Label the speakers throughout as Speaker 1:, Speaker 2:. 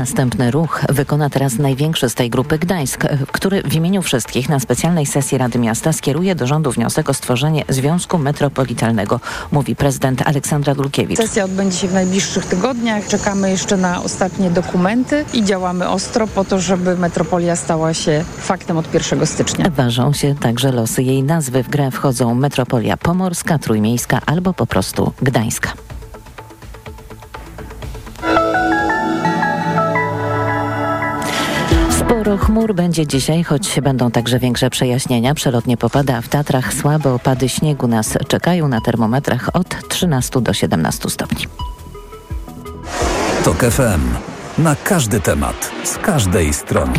Speaker 1: Następny ruch wykona teraz największy z tej grupy Gdańsk, który w imieniu wszystkich na specjalnej sesji Rady Miasta skieruje do rządu wniosek o stworzenie Związku Metropolitalnego, mówi prezydent Aleksandra Dulkiewicz.
Speaker 2: Sesja odbędzie się w najbliższych tygodniach. Czekamy jeszcze na ostatnie dokumenty i działamy ostro po to, żeby metropolia stała się faktem od 1 stycznia.
Speaker 1: Ważą się także losy jej nazwy. W grę wchodzą Metropolia Pomorska, Trójmiejska albo po prostu Gdańska. Sporo chmur będzie dzisiaj, choć będą także większe przejaśnienia. Przelotnie popada w Tatrach. Słabe opady śniegu nas czekają, na termometrach od 13 do 17 stopni.
Speaker 3: TOK FM. Na każdy temat, z każdej strony.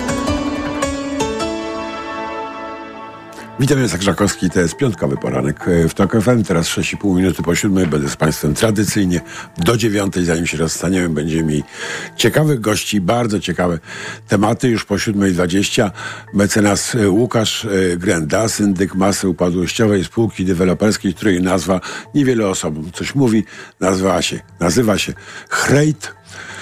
Speaker 4: Witam, Jacek Żakowski, to jest piątkowy poranek w TOK FM. Teraz 6,5 minuty po 7. Będę z Państwem tradycyjnie do 9. Zanim się rozstaniemy, będziemy mieli ciekawych gości, bardzo ciekawe tematy. Już po 7:20 mecenas Łukasz Grenda, syndyk masy upadłościowej spółki deweloperskiej, której nazwa niewiele osobom coś mówi, nazywa się Chrejt.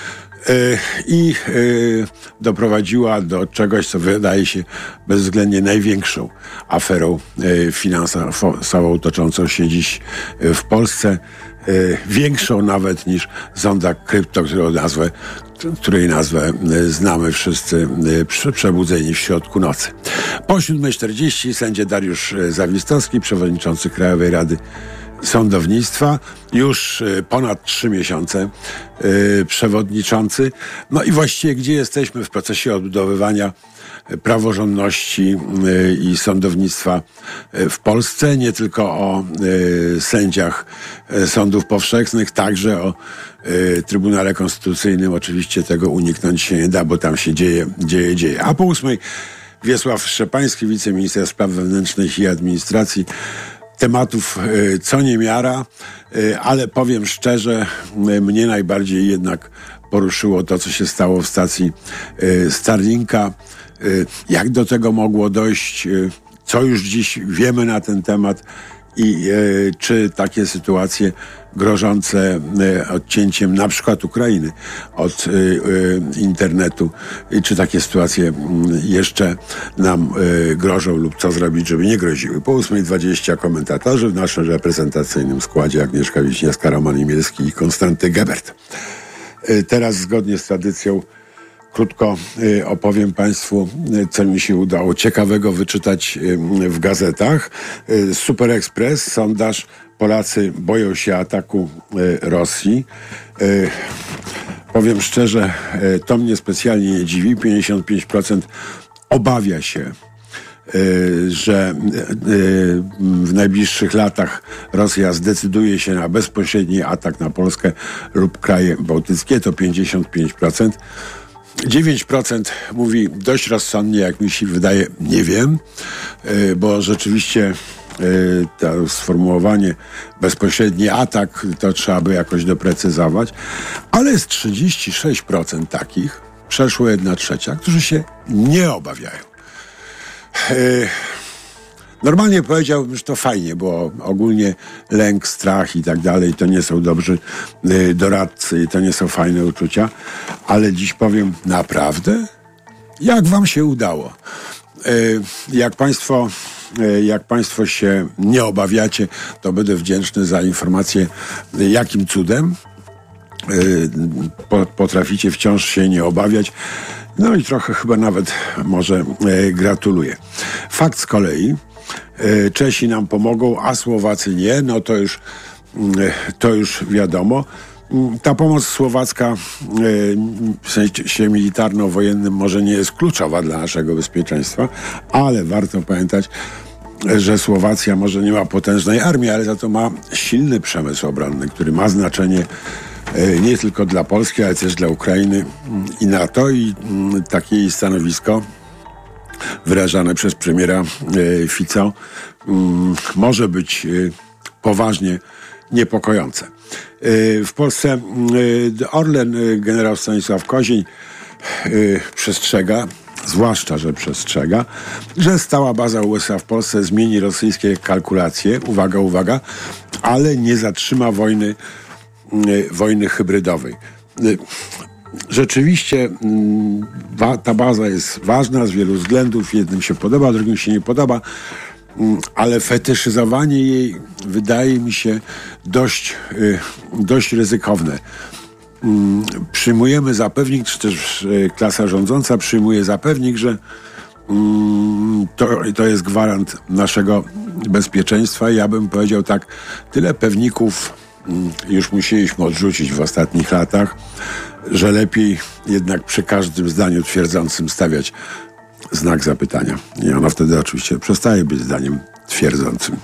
Speaker 4: I doprowadziła do czegoś, co wydaje się bezwzględnie największą aferą finansową toczącą się dziś w Polsce. Większą nawet niż zonda krypto, której nazwę znamy wszyscy przebudzeni w środku nocy. Po 7:40 sędzia Dariusz Zawistowski, przewodniczący Krajowej Rady Sądownictwa, już ponad 3 miesiące przewodniczący. No i właściwie gdzie jesteśmy w procesie odbudowywania praworządności i sądownictwa w Polsce, nie tylko o sędziach sądów powszechnych, także o Trybunale Konstytucyjnym. Oczywiście tego uniknąć się nie da, bo tam się dzieje. A po 8:00 Wiesław Szczepański, wiceminister spraw wewnętrznych i administracji. Tematów co niemiara, ale powiem szczerze, mnie najbardziej jednak poruszyło to, co się stało w stacji Starlinka. Jak do tego mogło dojść, co już dziś wiemy na ten temat i czy takie sytuacje grożące odcięciem na przykład Ukrainy od internetu, czy takie sytuacje jeszcze nam grożą lub co zrobić, żeby nie groziły. Po 8:20 komentatorzy w naszym reprezentacyjnym składzie: Agnieszka Wiśniewska, Roman Imielski i Konstanty Gebert. Teraz zgodnie z tradycją krótko opowiem Państwu, co mi się udało ciekawego wyczytać w gazetach. Super Express, sondaż: Polacy boją się ataku Rosji. Powiem szczerze, to mnie specjalnie nie dziwi. 55% obawia się, że w najbliższych latach Rosja zdecyduje się na bezpośredni atak na Polskę lub kraje bałtyckie. To 55%. 9% mówi dość rozsądnie, jak mi się wydaje, nie wiem, bo rzeczywiście to sformułowanie bezpośredni atak to trzeba by jakoś doprecyzować, ale jest 36% takich, przeszło 1/3, którzy się nie obawiają. Normalnie powiedziałbym, że to fajnie, bo ogólnie lęk, strach i tak dalej to nie są dobrzy doradcy i to nie są fajne uczucia, ale dziś powiem naprawdę, jak wam się udało. Jak Państwo się nie obawiacie, to będę wdzięczny za informację, jakim cudem potraficie wciąż się nie obawiać. No i trochę chyba nawet może gratuluję. Fakt z kolei: Czesi nam pomogą, a Słowacy nie. No to już wiadomo. Ta pomoc słowacka w sensie militarno-wojennym może nie jest kluczowa dla naszego bezpieczeństwa, ale warto pamiętać, że Słowacja może nie ma potężnej armii, ale za to ma silny przemysł obronny, który ma znaczenie nie tylko dla Polski, ale też dla Ukrainy i NATO. I takie stanowisko wyrażane przez premiera Fico może być poważnie niepokojące. W Polsce Orlen, generał Stanisław Kozień przestrzega, zwłaszcza, że przestrzega, że stała baza USA w Polsce zmieni rosyjskie kalkulacje, uwaga, ale nie zatrzyma wojny hybrydowej. rzeczywiście ta baza jest ważna z wielu względów. Jednym się podoba, drugim się nie podoba, ale fetyszyzowanie jej wydaje mi się dość ryzykowne. Przyjmujemy zapewnik, czy też klasa rządząca przyjmuje zapewnik, że to jest gwarant naszego bezpieczeństwa. Ja bym powiedział tak, tyle pewników już musieliśmy odrzucić w ostatnich latach, że lepiej jednak przy każdym zdaniu twierdzącym stawiać znak zapytania. I ono wtedy oczywiście przestaje być zdaniem twierdzącym.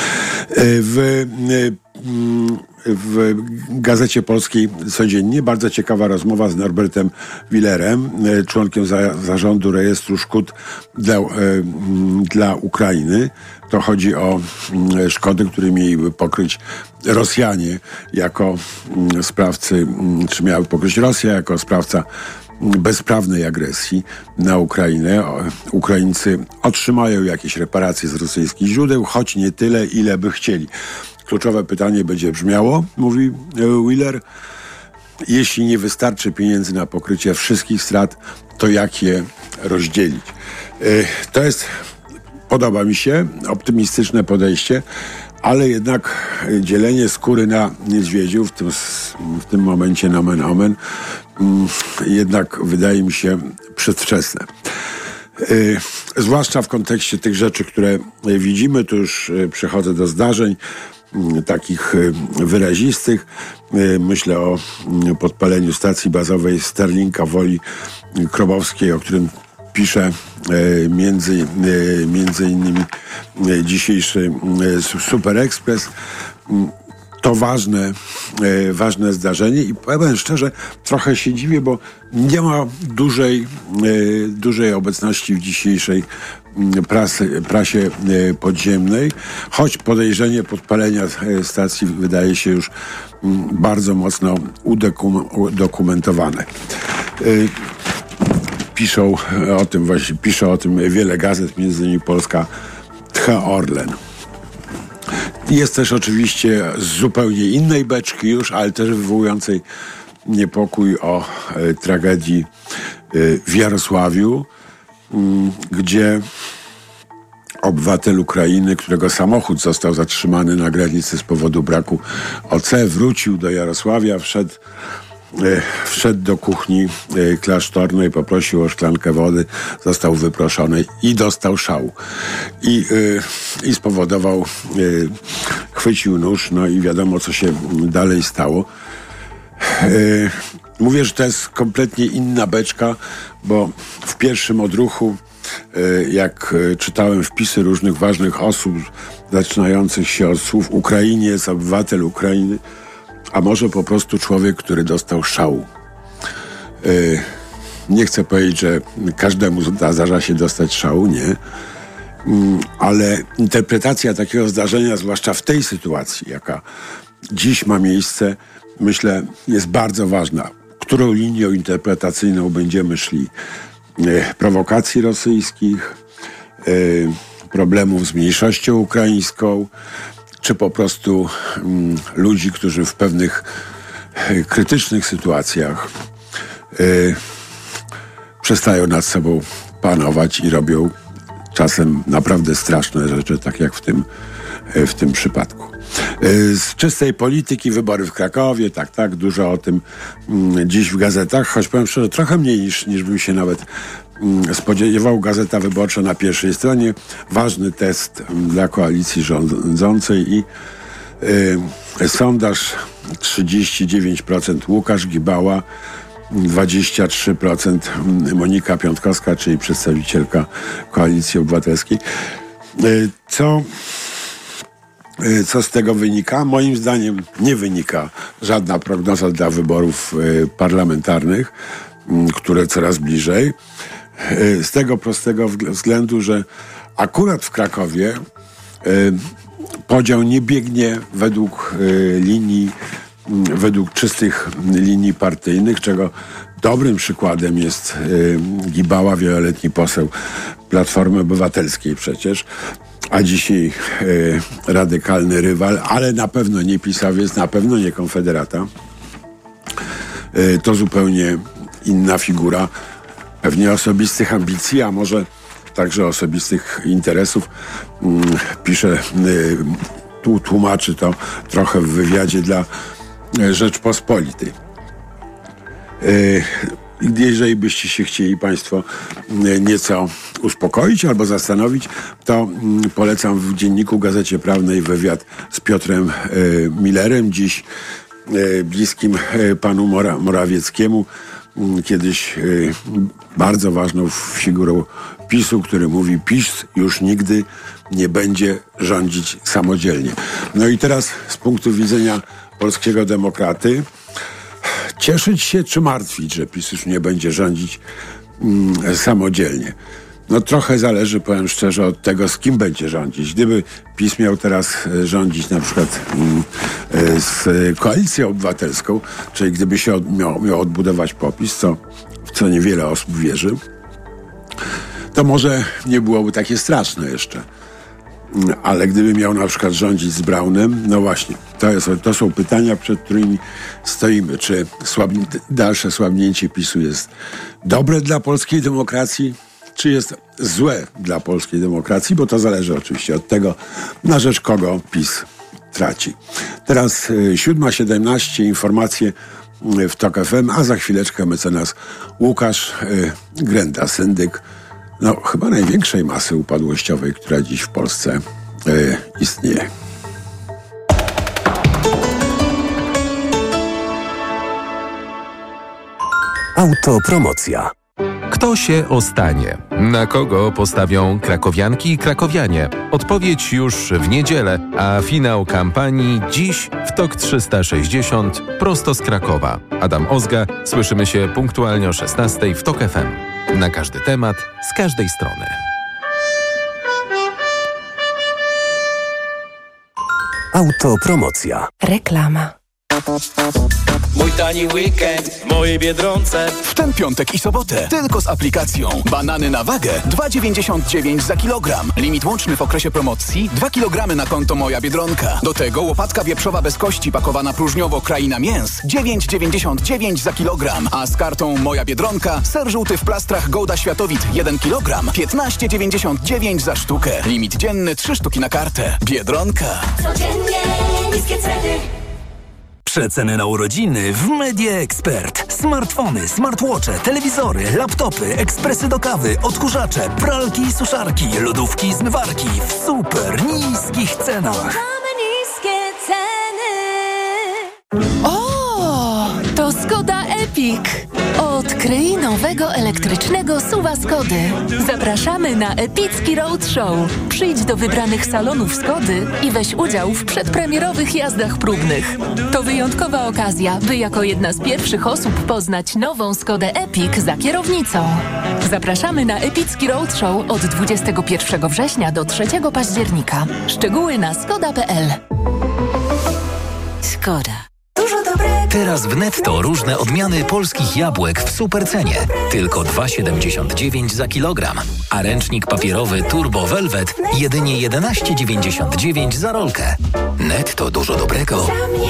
Speaker 4: W Gazecie Polskiej codziennie bardzo ciekawa rozmowa z Norbertem Willerem, członkiem zarządu Rejestru Szkód dla Ukrainy. To chodzi o szkody, które mieliby pokryć Rosjanie jako sprawcy, czy miały pokryć Rosja jako sprawca bezprawnej agresji na Ukrainę. Ukraińcy otrzymają jakieś reparacje z rosyjskich źródeł, choć nie tyle, ile by chcieli. Kluczowe pytanie będzie brzmiało, mówi Willer, jeśli nie wystarczy pieniędzy na pokrycie wszystkich strat, to jak je rozdzielić? To jest, podoba mi się, optymistyczne podejście, ale jednak dzielenie skóry na niedźwiedziu, w tym momencie nomen omen, jednak wydaje mi się przedwczesne. Zwłaszcza w kontekście tych rzeczy, które widzimy, tu już przechodzę do zdarzeń takich wyrazistych. Myślę o podpaleniu stacji bazowej Sterlinka w Woli Krobowskiej, o którym pisze między innymi dzisiejszy Super Express. To ważne zdarzenie i powiem szczerze, trochę się dziwię, bo nie ma dużej obecności w dzisiejszej prasie podziemnej, choć podejrzenie podpalenia stacji wydaje się już bardzo mocno udokumentowane. Pisze o tym wiele gazet, między innymi Polska Tcha Orlen. Jest też oczywiście z zupełnie innej beczki już, ale też wywołującej niepokój o tragedii w Jarosławiu, gdzie obywatel Ukrainy, którego samochód został zatrzymany na granicy z powodu braku OC, wrócił do Jarosławia, wszedł do kuchni klasztornej, poprosił o szklankę wody, został wyproszony i dostał szału. I spowodował, chwycił nóż, no i wiadomo, co się dalej stało. Mówię, że to jest kompletnie inna beczka, bo w pierwszym odruchu, jak czytałem wpisy różnych ważnych osób, zaczynających się od słów Ukrainiec, obywatel Ukrainy, a może po prostu człowiek, który dostał szału. Nie chcę powiedzieć, że każdemu zdarza się dostać szału, nie. Ale interpretacja takiego zdarzenia, zwłaszcza w tej sytuacji, jaka dziś ma miejsce, myślę, jest bardzo ważna. Którą linią interpretacyjną będziemy szli? Prowokacji rosyjskich, problemów z mniejszością ukraińską, czy po prostu ludzi, którzy w pewnych krytycznych sytuacjach przestają nad sobą panować i robią czasem naprawdę straszne rzeczy, tak jak w tym przypadku. Z czystej polityki, wybory w Krakowie, tak, dużo o tym dziś w gazetach, choć powiem szczerze, trochę mniej niż bym się nawet spodziewał. Gazeta Wyborcza na pierwszej stronie. Ważny test dla koalicji rządzącej i sondaż 39% Łukasz Gibała, 23% Monika Piątkowska, czyli przedstawicielka Koalicji Obywatelskiej. Co z tego wynika? Moim zdaniem nie wynika żadna prognoza dla wyborów parlamentarnych, które coraz bliżej. Z tego prostego względu, że akurat w Krakowie podział nie biegnie według czystych linii partyjnych, czego dobrym przykładem jest Gibała, wieloletni poseł Platformy Obywatelskiej przecież, a dzisiaj radykalny rywal, ale na pewno nie PiS-owiec, na pewno nie Konfederata. To zupełnie inna figura, pewnie osobistych ambicji, a może także osobistych interesów. Pisze, tłumaczy to trochę w wywiadzie dla Rzeczpospolitej. Jeżeli byście się chcieli Państwo nieco uspokoić albo zastanowić, to polecam w Dzienniku Gazecie Prawnej wywiad z Piotrem Millerem, dziś bliskim panu Morawieckiemu, kiedyś bardzo ważną figurą PiS-u, który mówi: PiS już nigdy nie będzie rządzić samodzielnie. No i teraz z punktu widzenia polskiego demokraty, cieszyć się czy martwić, że PiS już nie będzie rządzić samodzielnie? No trochę zależy, powiem szczerze, od tego, z kim będzie rządzić. Gdyby PiS miał teraz rządzić na przykład z Koalicją Obywatelską, czyli gdyby się miał odbudować PO-PiS, w co niewiele osób wierzy, to może nie byłoby takie straszne jeszcze. Ale gdyby miał na przykład rządzić z Braunem, no właśnie, to są pytania, przed którymi stoimy. Czy dalsze słabnięcie PiS-u jest dobre dla polskiej demokracji, czy jest złe dla polskiej demokracji? Bo to zależy oczywiście od tego, na rzecz kogo PiS traci. Teraz 7:17, informacje w TOK FM, a za chwileczkę mecenas Łukasz Grenda, syndyk chyba największej masy upadłościowej, która dziś w Polsce istnieje.
Speaker 3: Autopromocja.
Speaker 5: Kto się ostanie? Na kogo postawią krakowianki i krakowianie? Odpowiedź już w niedzielę, a finał kampanii dziś w TOK 360 prosto z Krakowa. Adam Ozga, słyszymy się punktualnie o 16:00 w TOK FM. Na każdy temat, z każdej strony.
Speaker 3: Autopromocja.
Speaker 6: Reklama.
Speaker 7: Mój tani weekend w mojej Biedronce.
Speaker 8: W ten piątek i sobotę tylko z aplikacją. Banany na wagę 2,99 za kilogram. Limit łączny w okresie promocji 2 kg na konto Moja Biedronka. Do tego łopatka wieprzowa bez kości pakowana próżniowo Kraina Mięs 9,99 za kilogram. A z kartą Moja Biedronka ser żółty w plastrach Gouda Światowit 1 kg 15,99 za sztukę. Limit dzienny 3 sztuki na kartę. Biedronka.
Speaker 9: Codziennie niskie ceny.
Speaker 3: Przeceny na urodziny w Media Expert. Smartfony, smartwatche, telewizory, laptopy, ekspresy do kawy, odkurzacze, pralki i suszarki, lodówki i zmywarki w super niskich cenach.
Speaker 9: Mamy niskie ceny.
Speaker 6: O, to Skoda Epic. Odkryj nowego elektrycznego SUV-a Skody. Zapraszamy na epicki roadshow. Przyjdź do wybranych salonów Skody i weź udział w przedpremierowych jazdach próbnych. To wyjątkowa okazja, by jako jedna z pierwszych osób poznać nową Skodę Epic za kierownicą. Zapraszamy na epicki roadshow od 21 września do 3 października. Szczegóły na skoda.pl.
Speaker 9: Skoda.
Speaker 10: Teraz w Netto różne odmiany polskich jabłek w supercenie. Tylko 2,79 za kilogram. A ręcznik papierowy Turbo Velvet jedynie 11,99 za rolkę. Netto, dużo dobrego.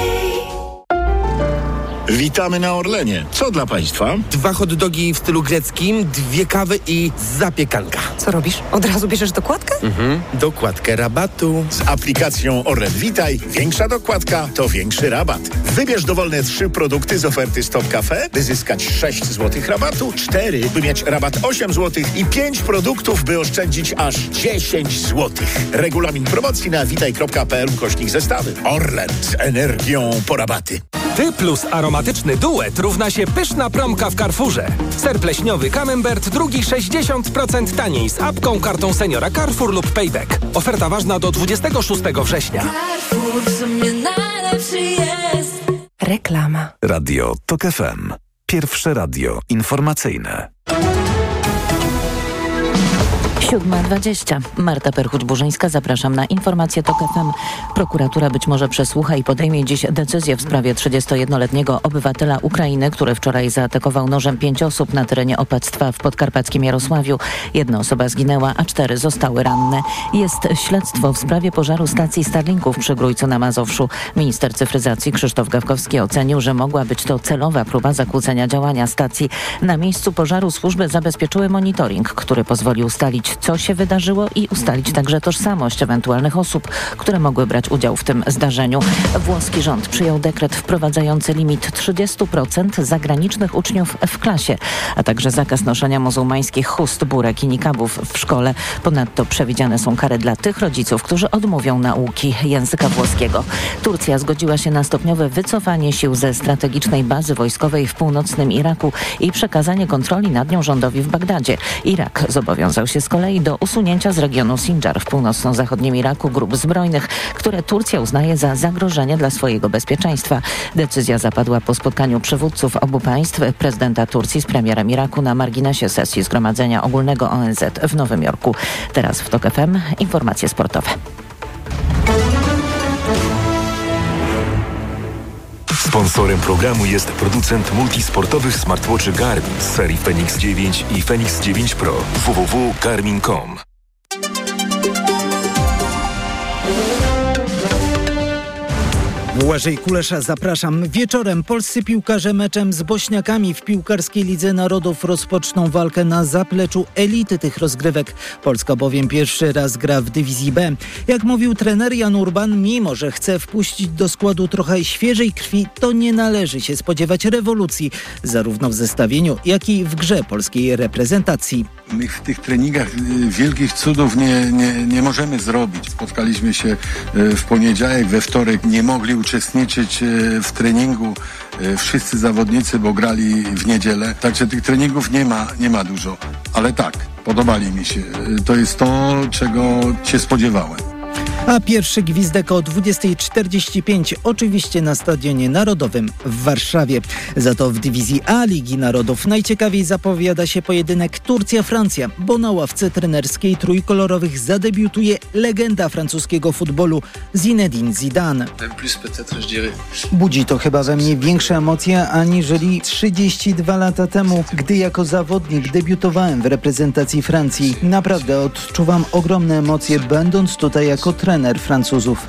Speaker 11: Witamy na Orlenie. Co dla Państwa?
Speaker 12: 2 hot dogi w stylu greckim, 2 kawy i zapiekanka.
Speaker 6: Co robisz? Od razu bierzesz dokładkę?
Speaker 12: Dokładkę rabatu.
Speaker 11: Z aplikacją Orlen Witaj większa dokładka to większy rabat. Wybierz dowolne 3 produkty z oferty Stop Cafe, by zyskać 6 zł rabatu, 4, by mieć rabat 8 zł i 5 produktów, by oszczędzić aż 10 zł. Regulamin promocji na witaj.pl/zestawy. Orlen z energią po rabaty.
Speaker 13: Ty plus aromatyczny duet równa się pyszna promka w Carrefourze. Ser pleśniowy Camembert, drugi 60% taniej z apką, kartą seniora Carrefour lub Payback. Oferta ważna do 26 września.
Speaker 9: Carrefour w sumie najlepszy jest.
Speaker 6: Reklama.
Speaker 3: Radio TOK FM. Pierwsze radio informacyjne.
Speaker 1: 7:20. Marta Perchuć-Burzyńska, zapraszam na informację TOK FM. Prokuratura być może przesłucha i podejmie dziś decyzję w sprawie 31-letniego obywatela Ukrainy, który wczoraj zaatakował nożem 5 osób na terenie opactwa w podkarpackim Jarosławiu. 1 osoba zginęła, a 4 zostały ranne. Jest śledztwo w sprawie pożaru stacji Starlinków przy Grójcu na Mazowszu. Minister cyfryzacji Krzysztof Gawkowski ocenił, że mogła być to celowa próba zakłócenia działania stacji. Na miejscu pożaru służby zabezpieczyły monitoring, który pozwolił ustalić, co się wydarzyło i ustalić także tożsamość ewentualnych osób, które mogły brać udział w tym zdarzeniu. Włoski rząd przyjął dekret wprowadzający limit 30% zagranicznych uczniów w klasie, a także zakaz noszenia muzułmańskich chust, burek i nikabów w szkole. Ponadto przewidziane są kary dla tych rodziców, którzy odmówią nauki języka włoskiego. Turcja zgodziła się na stopniowe wycofanie sił ze strategicznej bazy wojskowej w północnym Iraku i przekazanie kontroli nad nią rządowi w Bagdadzie. Irak zobowiązał się z kolei do usunięcia z regionu Sindżar w północno-zachodnim Iraku grup zbrojnych, które Turcja uznaje za zagrożenie dla swojego bezpieczeństwa. Decyzja zapadła po spotkaniu przywódców obu państw, prezydenta Turcji z premierem Iraku na marginesie sesji Zgromadzenia Ogólnego ONZ w Nowym Jorku. Teraz w TOK FM informacje sportowe.
Speaker 14: Sponsorem programu jest producent multisportowych smartwatchy Garmin z serii Fenix 9 i Fenix 9 Pro. www.garmin.com.
Speaker 15: Błażej Kulesza, zapraszam. Wieczorem polscy piłkarze meczem z Bośniakami w piłkarskiej Lidze Narodów rozpoczną walkę na zapleczu elity tych rozgrywek. Polska bowiem pierwszy raz gra w dywizji B. Jak mówił trener Jan Urban, mimo że chce wpuścić do składu trochę świeżej krwi, to nie należy się spodziewać rewolucji, zarówno w zestawieniu, jak i w grze polskiej reprezentacji.
Speaker 16: My w tych treningach wielkich cudów nie możemy zrobić. Spotkaliśmy się w poniedziałek, we wtorek nie mogli uczestniczyć w treningu wszyscy zawodnicy, bo grali w niedzielę. Także tych treningów nie ma dużo. Ale tak, podobali mi się. To jest to, czego się spodziewałem.
Speaker 15: A pierwszy gwizdek o 20:45 oczywiście na Stadionie Narodowym w Warszawie. Za to w dywizji A Ligi Narodów najciekawiej zapowiada się pojedynek Turcja-Francja, bo na ławce trenerskiej trójkolorowych zadebiutuje legenda francuskiego futbolu Zinedine Zidane. Budzi to chyba we mnie większe emocje aniżeli 32 lata temu, gdy jako zawodnik debiutowałem w reprezentacji Francji. Naprawdę odczuwam ogromne emocje, będąc tutaj jako trener Francuzów.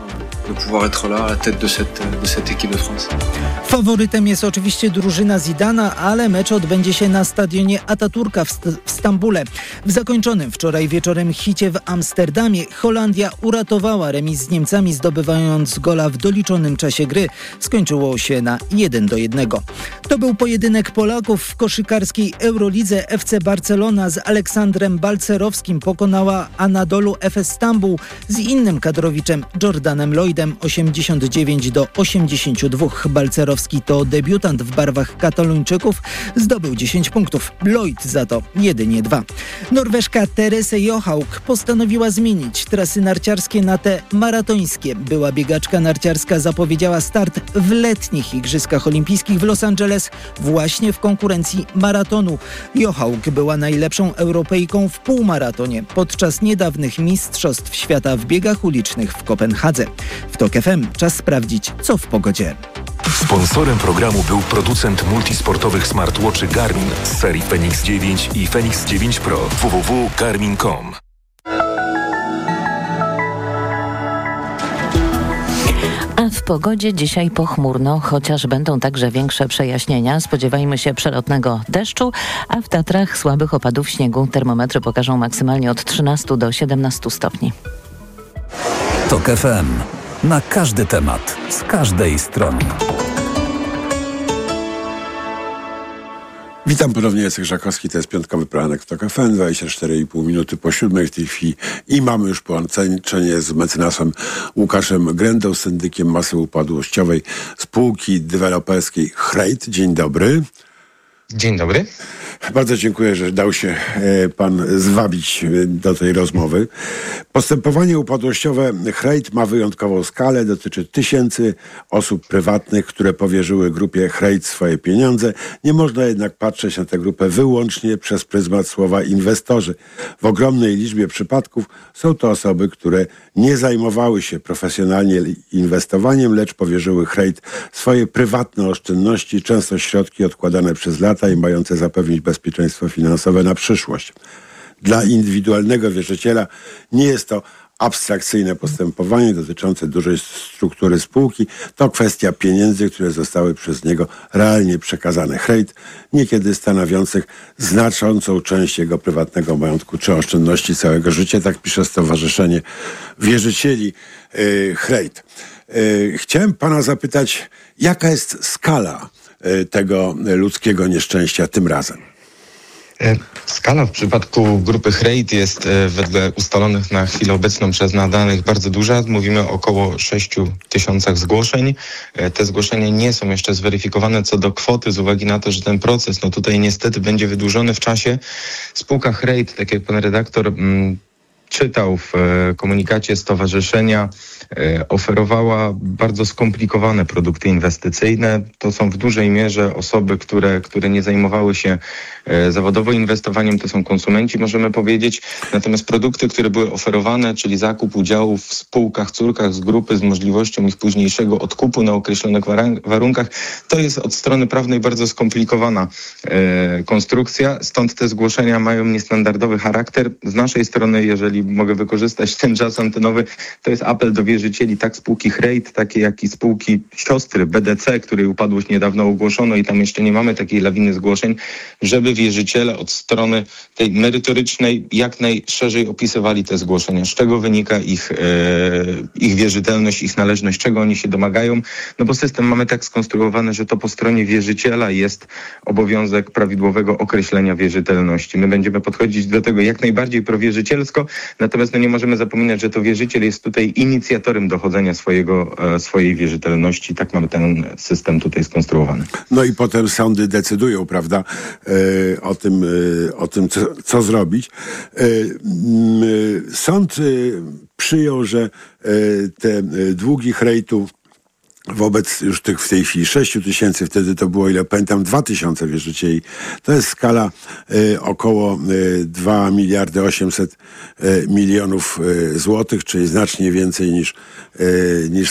Speaker 15: Faworytem jest oczywiście drużyna Zidana, ale mecz odbędzie się na stadionie Ataturka w Stambule. W zakończonym wczoraj wieczorem hicie w Amsterdamie Holandia uratowała remis z Niemcami, zdobywając gola w doliczonym czasie gry. Skończyło się na 1:1. To był pojedynek Polaków w koszykarskiej Eurolidze. FC Barcelona z Aleksandrem Balcerowskim pokonała Anadolu Efes Stambuł z innym kadrowiczem Jordanem Lloydem 89-82. Balcerowski to debiutant w barwach Katalończyków, zdobył 10 punktów. Lloyd za to jedynie 2. Norweżka Therese Johaug postanowiła zmienić trasy narciarskie na te maratońskie. Była biegaczka narciarska zapowiedziała start w letnich Igrzyskach Olimpijskich w Los Angeles właśnie w konkurencji maratonu. Johaug była najlepszą Europejką w półmaratonie podczas niedawnych Mistrzostw Świata w biegach ulicznych w Kopenhadze. W TOK FM czas sprawdzić, co w pogodzie.
Speaker 14: Sponsorem programu był producent multisportowych smartwatchy Garmin z serii Fenix 9 i Fenix 9 Pro. www.garmin.com.
Speaker 1: A w pogodzie dzisiaj pochmurno, chociaż będą także większe przejaśnienia. Spodziewajmy się przelotnego deszczu, a w Tatrach słabych opadów śniegu. Termometry pokażą maksymalnie od 13 do 17 stopni.
Speaker 17: TOK FM. Na każdy temat, z każdej strony.
Speaker 4: Witam ponownie, Jacek Żakowski, to jest piątkowy poranek w TOK FM, 24,5 minuty po 7 w tej chwili i mamy już połączenie z mecenasem Łukaszem Grędą, syndykiem masy upadłościowej spółki deweloperskiej Chrejt. Dzień dobry.
Speaker 18: Dzień dobry.
Speaker 4: Bardzo dziękuję, że dał się pan zwabić do tej rozmowy. Postępowanie upadłościowe Chrejt ma wyjątkową skalę, dotyczy tysięcy osób prywatnych, które powierzyły grupie Chrejt swoje pieniądze. Nie można jednak patrzeć na tę grupę wyłącznie przez pryzmat słowa inwestorzy. W ogromnej liczbie przypadków są to osoby, które nie zajmowały się profesjonalnie inwestowaniem, lecz powierzyły Chrejt swoje prywatne oszczędności, często środki odkładane przez lata i mające zapewnić bezpieczeństwo finansowe na przyszłość. Dla indywidualnego wierzyciela nie jest to abstrakcyjne postępowanie dotyczące dużej struktury spółki. To kwestia pieniędzy, które zostały przez niego realnie przekazane. Chrejt, niekiedy stanowiących znaczącą część jego prywatnego majątku czy oszczędności całego życia. Tak pisze Stowarzyszenie Wierzycieli Chrejt. Chciałem pana zapytać, jaka jest skala tego ludzkiego nieszczęścia tym razem?
Speaker 18: Skala w przypadku grupy Chrejt jest wedle ustalonych na chwilę obecną przez nadanych bardzo duża. Mówimy o około 6 000 zgłoszeń. Te zgłoszenia nie są jeszcze zweryfikowane co do kwoty z uwagi na to, że ten proces tutaj niestety będzie wydłużony w czasie. Spółka Chrejt, tak jak pan redaktor czytał w komunikacie stowarzyszenia, oferowała bardzo skomplikowane produkty inwestycyjne. To są w dużej mierze osoby, które nie zajmowały się zawodowo inwestowaniem, to są konsumenci, możemy powiedzieć. Natomiast produkty, które były oferowane, czyli zakup udziałów w spółkach, córkach z grupy z możliwością ich późniejszego odkupu na określonych warunkach, to jest od strony prawnej bardzo skomplikowana konstrukcja. Stąd te zgłoszenia mają niestandardowy charakter. Z naszej strony, jeżeli mogę wykorzystać ten czas antenowy, to jest apel do wierzycieli, tak spółki Chrejt, takie jak i spółki siostry BDC, której upadłość niedawno ogłoszono i tam jeszcze nie mamy takiej lawiny zgłoszeń, żeby wierzyciele od strony tej merytorycznej jak najszerzej opisywali te zgłoszenia, z czego wynika ich wierzytelność, ich należność, czego oni się domagają, no bo system mamy tak skonstruowany, że to po stronie wierzyciela jest obowiązek prawidłowego określenia wierzytelności. My będziemy podchodzić do tego jak najbardziej prowierzycielsko, natomiast nie możemy zapominać, że to wierzyciel jest tutaj inicjatorem dochodzenia swojej wierzytelności. Tak mamy ten system tutaj skonstruowany.
Speaker 4: No i potem sądy decydują, prawda, o tym, co zrobić. Sąd przyjął, że te długi Chrejtu wobec już tych w tej chwili 6 000, wtedy to było, ile pamiętam, 2000 wierzycieli. To jest skala około 2 800 milionów złotych, czyli znacznie więcej niż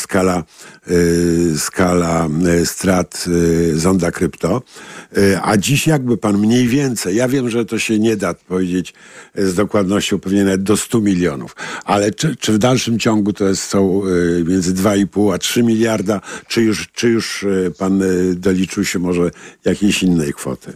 Speaker 4: skala strat Zonda Krypto. A dziś jakby pan mniej więcej, ja wiem, że to się nie da powiedzieć z dokładnością, pewnie nawet do 100 milionów, ale czy w dalszym ciągu to są między 2,5 a 3 miliarda, czy już pan doliczył się może jakiejś innej kwoty?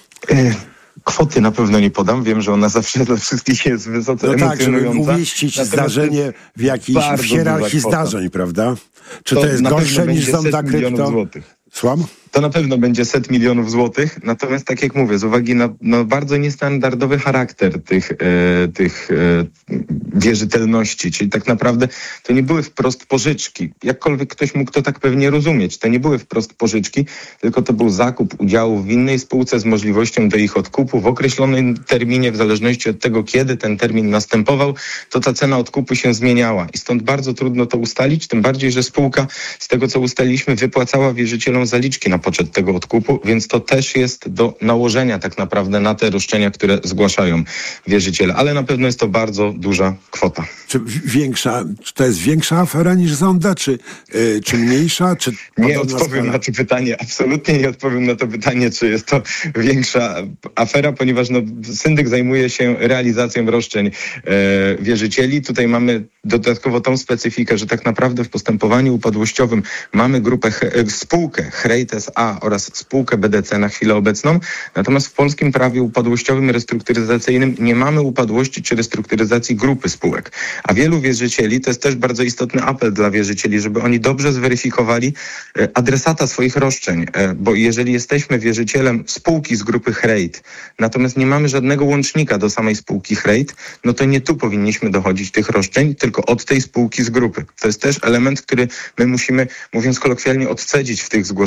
Speaker 18: Kwoty na pewno nie podam. Wiem, że ona zawsze dla wszystkich jest wysoce emocjonująca.
Speaker 4: Tak, żeby umieścić zdarzenie w hierarchii zdarzeń, prawda? Czy to jest gorsze niż Zonda Krypto? Słucham?
Speaker 18: To na pewno będzie 100 milionów złotych, natomiast tak jak mówię, z uwagi na bardzo niestandardowy charakter tych wierzytelności, czyli tak naprawdę to nie były wprost pożyczki. Jakkolwiek ktoś mógł to tak pewnie rozumieć. To nie były wprost pożyczki, tylko to był zakup udziałów w innej spółce z możliwością do ich odkupu w określonym terminie, w zależności od tego, kiedy ten termin następował, to ta cena odkupu się zmieniała. I stąd bardzo trudno to ustalić, tym bardziej, że spółka, z tego co ustaliliśmy, wypłacała wierzycielom zaliczki na poczet tego odkupu, więc to też jest do nałożenia tak naprawdę na te roszczenia, które zgłaszają wierzyciele. Ale na pewno jest to bardzo duża kwota.
Speaker 4: Czy to jest większa afera niż Zonda, czy mniejsza? Czy
Speaker 18: nie odpowiem na to pytanie. Absolutnie nie odpowiem na to pytanie, czy jest to większa afera, ponieważ syndyk zajmuje się realizacją roszczeń wierzycieli. Tutaj mamy dodatkowo tą specyfikę, że tak naprawdę w postępowaniu upadłościowym mamy spółkę Chrejt S.A. oraz spółkę BDC na chwilę obecną. Natomiast w polskim prawie upadłościowym i restrukturyzacyjnym nie mamy upadłości czy restrukturyzacji grupy spółek. A wielu wierzycieli, to jest też bardzo istotny apel dla wierzycieli, żeby oni dobrze zweryfikowali adresata swoich roszczeń, bo jeżeli jesteśmy wierzycielem spółki z grupy Chrejt, natomiast nie mamy żadnego łącznika do samej spółki Chrejt, no to nie tu powinniśmy dochodzić tych roszczeń, tylko od tej spółki z grupy. To jest też element, który my musimy, mówiąc kolokwialnie, odcedzić w tych zgłoszeniach wierzycieli,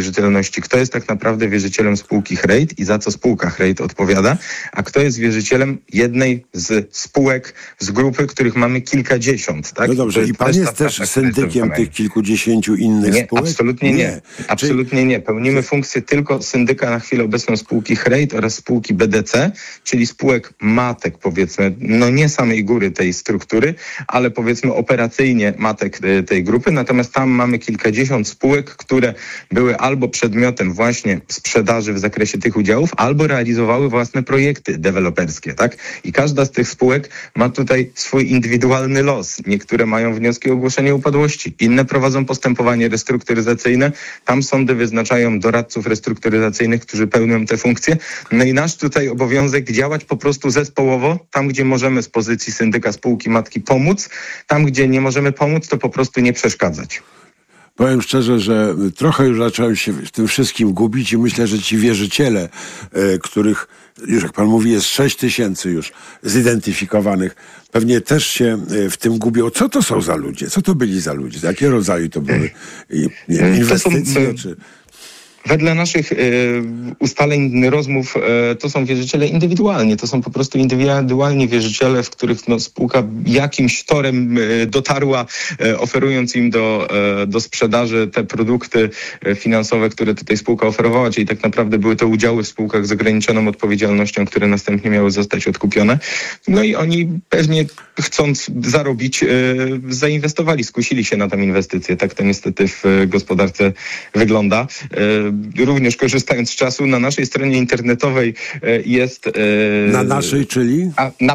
Speaker 18: wierzytelności, kto jest tak naprawdę wierzycielem spółki Hrejt i za co spółka Hrejt odpowiada, a kto jest wierzycielem jednej z spółek z grupy, których mamy kilkadziesiąt. Tak?
Speaker 4: No dobrze, i pan jest też syndykiem tych kilkudziesięciu innych spółek?
Speaker 18: Absolutnie nie. Absolutnie nie. Pełnimy funkcję tylko syndyka na chwilę obecną spółki Hrejt oraz spółki BDC, czyli spółek matek, powiedzmy, no nie samej góry tej struktury, ale powiedzmy operacyjnie matek tej grupy. Natomiast tam mamy kilkadziesiąt spółek, które były albo przedmiotem właśnie sprzedaży w zakresie tych udziałów, albo realizowały własne projekty deweloperskie, tak? I każda z tych spółek ma tutaj swój indywidualny los. Niektóre mają wnioski o ogłoszenie upadłości, inne prowadzą postępowanie restrukturyzacyjne. Tam sądy wyznaczają doradców restrukturyzacyjnych, którzy pełnią te funkcje. No i nasz tutaj obowiązek działać po prostu zespołowo, tam gdzie możemy z pozycji syndyka spółki matki pomóc, tam gdzie nie możemy pomóc, to po prostu nie przeszkadzać.
Speaker 4: Powiem szczerze, że trochę już zacząłem się w tym wszystkim gubić i myślę, że ci wierzyciele, których już jak pan mówi jest 6 000 już zidentyfikowanych, pewnie też się w tym gubią. Co to są za ludzie? Co to byli za ludzie? Z jakiego rodzaju to były inwestycje?
Speaker 18: Wedle naszych ustaleń, rozmów, to są wierzyciele indywidualnie. To są po prostu indywidualni wierzyciele, w których spółka jakimś torem dotarła, oferując im do sprzedaży te produkty finansowe, które tutaj spółka oferowała, czyli tak naprawdę były to udziały w spółkach z ograniczoną odpowiedzialnością, które następnie miały zostać odkupione. No i oni pewnie chcąc zarobić, zainwestowali, skusili się na tę inwestycję. Tak to niestety w gospodarce wygląda. Również korzystając z czasu, na naszej stronie internetowej jest...
Speaker 4: Na naszej, czyli?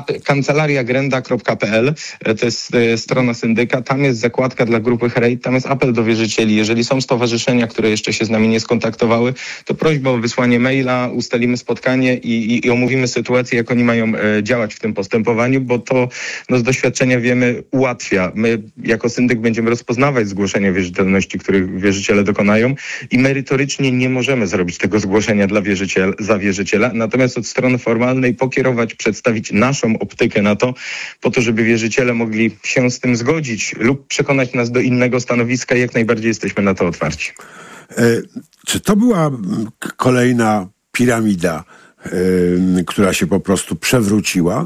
Speaker 18: kancelariagrenda.pl, to jest strona syndyka, tam jest zakładka dla grupy Hrejt, tam jest apel do wierzycieli. Jeżeli są stowarzyszenia, które jeszcze się z nami nie skontaktowały, to prośba o wysłanie maila, ustalimy spotkanie i omówimy sytuację, jak oni mają działać w tym postępowaniu, bo to z doświadczenia wiemy, ułatwia. My jako syndyk będziemy rozpoznawać zgłoszenia wierzytelności, których wierzyciele dokonają i merytorycznie nie możemy zrobić tego zgłoszenia za wierzyciela, natomiast od strony formalnej pokierować, przedstawić naszą optykę na to, po to, żeby wierzyciele mogli się z tym zgodzić lub przekonać nas do innego stanowiska, jak najbardziej jesteśmy na to otwarci.
Speaker 4: Czy to była kolejna piramida, która się po prostu przewróciła?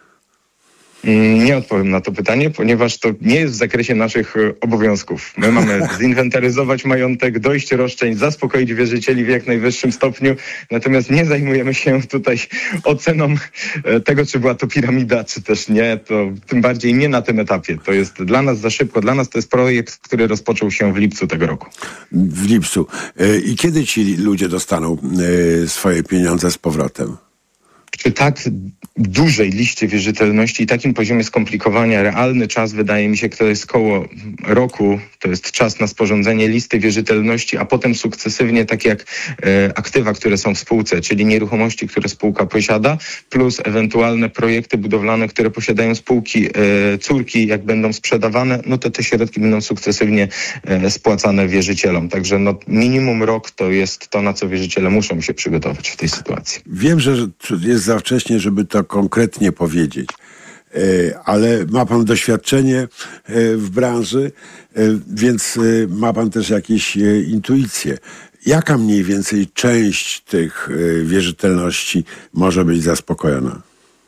Speaker 18: Nie odpowiem na to pytanie, ponieważ to nie jest w zakresie naszych obowiązków. My mamy zinwentaryzować majątek, dojść roszczeń, zaspokoić wierzycieli w jak najwyższym stopniu, natomiast nie zajmujemy się tutaj oceną tego, czy była to piramida, czy też nie. To tym bardziej nie na tym etapie. To jest dla nas za szybko. Dla nas to jest projekt, który rozpoczął się w lipcu tego roku.
Speaker 4: W lipcu. I kiedy ci ludzie dostaną swoje pieniądze z powrotem?
Speaker 18: Przy tak dużej liście wierzytelności i takim poziomie skomplikowania realny czas, wydaje mi się, to jest koło roku, to jest czas na sporządzenie listy wierzytelności, a potem sukcesywnie, tak jak aktywa, które są w spółce, czyli nieruchomości, które spółka posiada, plus ewentualne projekty budowlane, które posiadają spółki córki, jak będą sprzedawane, no to te środki będą sukcesywnie spłacane wierzycielom. Także minimum rok to jest to, na co wierzyciele muszą się przygotować w tej sytuacji.
Speaker 4: Wiem, że jest za wcześnie, żeby to konkretnie powiedzieć, ale ma pan doświadczenie w branży, więc ma pan też jakieś intuicje. Jaka mniej więcej część tych wierzytelności może być zaspokojona?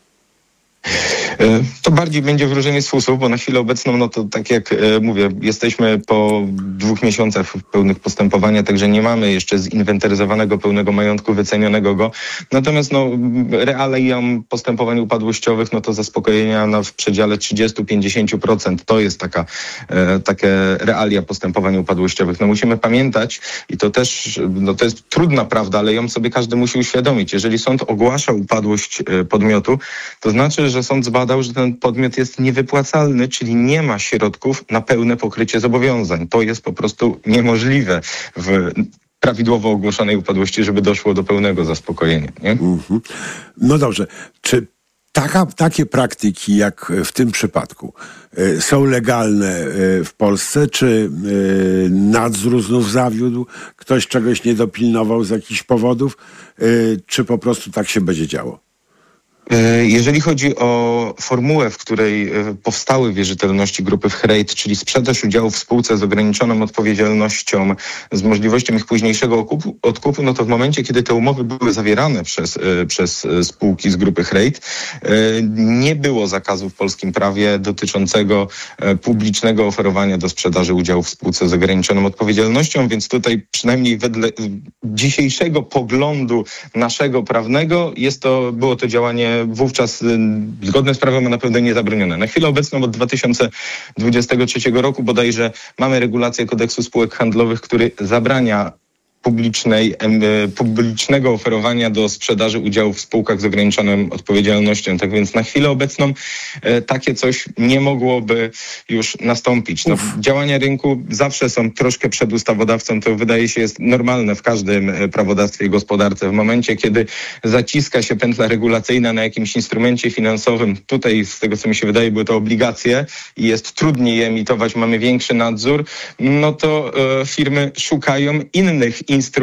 Speaker 18: To bardziej będzie wróżenie z fusów, bo na chwilę obecną, to tak jak mówię, jesteśmy po 2 miesiącach pełnych postępowania, także nie mamy jeszcze zinwentaryzowanego pełnego majątku, wycenionego go. Natomiast realią postępowań upadłościowych, to zaspokojenia w przedziale 30-50%. To jest takie realia postępowań upadłościowych. Musimy pamiętać i to też, to jest trudna prawda, ale ją sobie każdy musi uświadomić. Jeżeli sąd ogłasza upadłość podmiotu, to znaczy, że sąd zbadał, że ten podmiot jest niewypłacalny, czyli nie ma środków na pełne pokrycie zobowiązań. To jest po prostu niemożliwe w prawidłowo ogłoszonej upadłości, żeby doszło do pełnego zaspokojenia. Nie?
Speaker 4: Mm-hmm. No dobrze. Czy takie praktyki, jak w tym przypadku, są legalne w Polsce? Czy nadzór znów zawiódł? Ktoś czegoś nie dopilnował z jakichś powodów? Czy po prostu tak się będzie działo?
Speaker 18: Jeżeli chodzi o formułę, w której powstały wierzytelności grupy Freyt, czyli sprzedaż udziałów w spółce z ograniczoną odpowiedzialnością z możliwością ich późniejszego odkupu, no to w momencie, kiedy te umowy były zawierane przez spółki z grupy Freyt, nie było zakazu w polskim prawie dotyczącego publicznego oferowania do sprzedaży udziałów w spółce z ograniczoną odpowiedzialnością, więc tutaj przynajmniej wedle dzisiejszego poglądu naszego prawnego było to działanie wówczas zgodne z prawem, a na pewno niezabronione. Na chwilę obecną od 2023 roku bodajże mamy regulację kodeksu spółek handlowych, który zabrania publicznego oferowania do sprzedaży udziałów w spółkach z ograniczoną odpowiedzialnością. Tak więc na chwilę obecną takie coś nie mogłoby już nastąpić. No, działania rynku zawsze są troszkę przed ustawodawcą. To wydaje się jest normalne w każdym prawodawstwie i gospodarce. W momencie, kiedy zaciska się pętla regulacyjna na jakimś instrumencie finansowym, tutaj z tego co mi się wydaje były to obligacje i jest trudniej je emitować, mamy większy nadzór, no to firmy szukają innych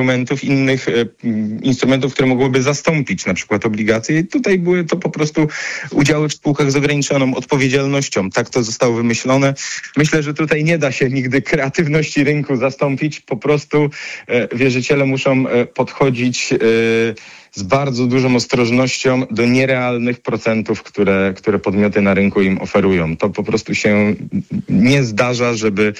Speaker 18: instrumentów, które mogłyby zastąpić na przykład obligacje. I tutaj były to po prostu udziały w spółkach z ograniczoną odpowiedzialnością. Tak to zostało wymyślone. Myślę, że tutaj nie da się nigdy kreatywności rynku zastąpić. Po prostu wierzyciele muszą podchodzić z bardzo dużą ostrożnością do nierealnych procentów, które podmioty na rynku im oferują. To po prostu się nie zdarza, żeby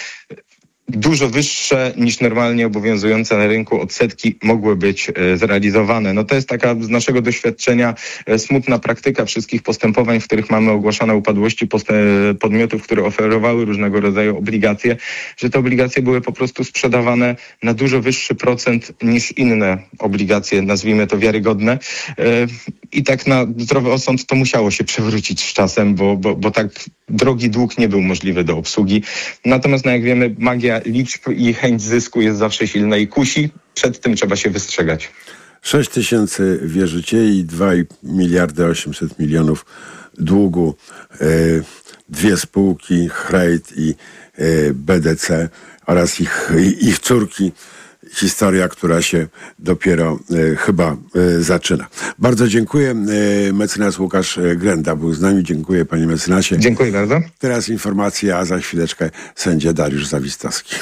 Speaker 18: dużo wyższe niż normalnie obowiązujące na rynku odsetki mogły być zrealizowane. No to jest taka z naszego doświadczenia smutna praktyka wszystkich postępowań, w których mamy ogłaszane upadłości podmiotów, które oferowały różnego rodzaju obligacje, że te obligacje były po prostu sprzedawane na dużo wyższy procent niż inne obligacje, nazwijmy to wiarygodne. I tak na zdrowy osąd to musiało się przewrócić z czasem, bo tak drogi dług nie był możliwy do obsługi. Natomiast, no jak wiemy, magia liczb i chęć zysku jest zawsze silna i kusi. Przed tym trzeba się wystrzegać.
Speaker 4: 6 tysięcy wierzycieli, 2,8 miliarda długu, dwie spółki, Freyt i BDC oraz ich córki. Historia, która się dopiero chyba zaczyna. Bardzo dziękuję. Mecenas Łukasz Grenda był z nami. Dziękuję, panie mecenasie.
Speaker 18: Dziękuję bardzo.
Speaker 4: Teraz informacje, a za chwileczkę sędzia Dariusz Zawistowski.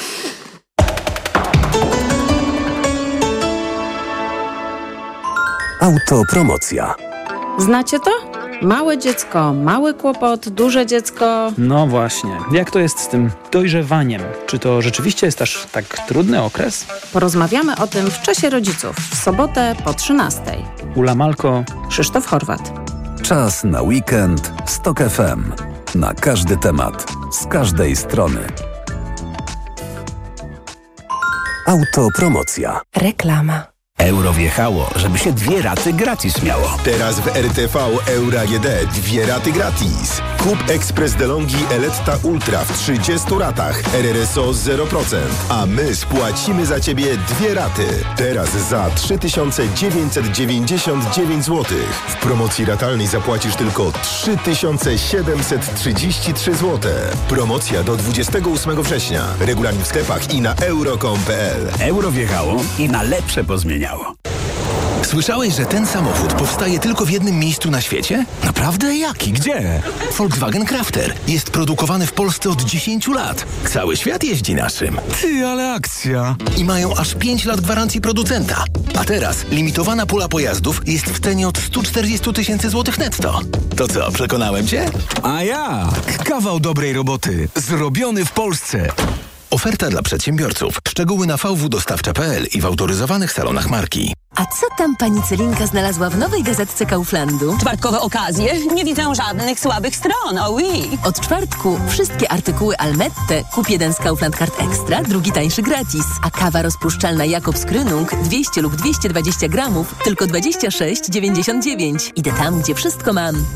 Speaker 19: Autopromocja.
Speaker 20: Znacie to? Małe dziecko, mały kłopot, duże dziecko.
Speaker 21: No właśnie. Jak to jest z tym dojrzewaniem? Czy to rzeczywiście jest aż tak trudny okres?
Speaker 20: Porozmawiamy o tym w Czasie Rodziców w sobotę po 13:00.
Speaker 21: Ula Malko,
Speaker 20: Krzysztof Horwat.
Speaker 17: Czas na weekend z TOK FM. Na każdy temat, z każdej strony.
Speaker 19: Autopromocja.
Speaker 20: Reklama.
Speaker 19: Euro wjechało, żeby się 2 raty gratis miało.
Speaker 22: Teraz w RTV Euro AGD 2 raty gratis. Kup Express DeLonghi Eletta Ultra w 30 ratach. RRSO 0%. A my spłacimy za Ciebie 2 raty. Teraz za 3999 zł. W promocji ratalnej zapłacisz tylko 3733 zł. Promocja do 28 września. Regulamin w sklepach i na euro.com.pl.
Speaker 19: Euro wjechało i na lepsze pozmieniało.
Speaker 22: Słyszałeś, że ten samochód powstaje tylko w jednym miejscu na świecie? Naprawdę? Jaki? Gdzie? Volkswagen Crafter. Jest produkowany w Polsce od 10 lat. Cały świat jeździ naszym. Ty, ale akcja! I mają aż 5 lat gwarancji producenta. A teraz limitowana pula pojazdów jest w cenie od 140 tysięcy złotych netto. To co, przekonałem Cię?
Speaker 19: A jak? Kawał dobrej roboty. Zrobiony w Polsce.
Speaker 22: Oferta dla przedsiębiorców. Szczegóły na vwdostawcza.pl i w autoryzowanych salonach marki.
Speaker 6: A co tam pani Celinka znalazła w nowej gazetce Kauflandu?
Speaker 23: Czwartkowe okazje? Nie widzę żadnych słabych stron, oui.
Speaker 6: Od czwartku wszystkie artykuły Almette. Kup jeden z Kaufland Card Extra, drugi tańszy gratis. A kawa rozpuszczalna Jakobs Krönung 200 lub 220 gramów tylko 26,99. Idę tam, gdzie wszystko mam.